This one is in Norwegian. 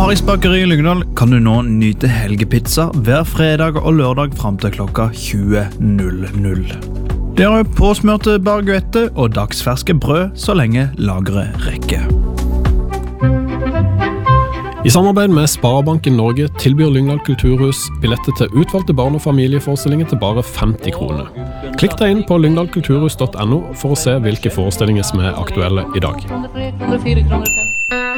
Harris bakeri i Lyngdal kan du nå nyte helgepizza hver fredag og lørdag frem til klokka 20.00. Det er påsmørte baguette og dagsferske brød så lenge lageret rekker. I samarbeid med Sparebanken Norge tilbyr Lyngdal Kulturhus billetter til utvalgte barn- og familieforestillinger til bare 50 kroner. Klikk deg inn på lyngdalkulturhus.no for å se hvilke forestillinger som er aktuelle i dag.